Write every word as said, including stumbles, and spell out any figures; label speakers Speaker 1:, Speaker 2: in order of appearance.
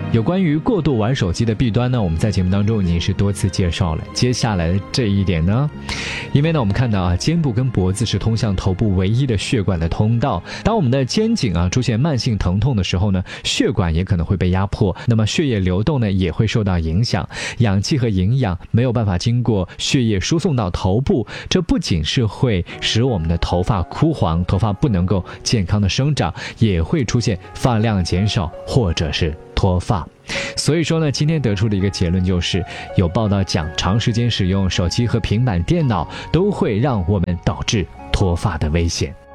Speaker 1: 有关于过度玩手机的弊端呢，我们在节目当中已经是多次介绍了。接下来的这一点呢，因为呢我们看到啊，肩部跟脖子是通向头部唯一的血管的通道。当我们的肩颈啊出现慢性疼痛的时候呢，血管也可能会被压迫，那么血液流动呢也会受到影响，氧气和营养没有办法经过血液输送到头部，这不仅是会使我们的头发枯黄，头发不能够健康的生长，也会出现发量减少或者是脱发。所以说呢，今天得出的一个结论就是，有报道讲长时间使用手机和平板电脑都会让我们导致脱发的危险。